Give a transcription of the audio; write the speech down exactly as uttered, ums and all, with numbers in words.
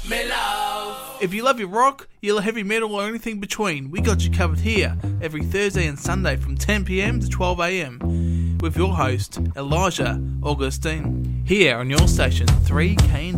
me love. If you love your rock, your heavy metal or anything between, we got you covered here every Thursday and Sunday from ten p.m. to twelve a.m. with your host, Elijah Augustine, here on your station three K.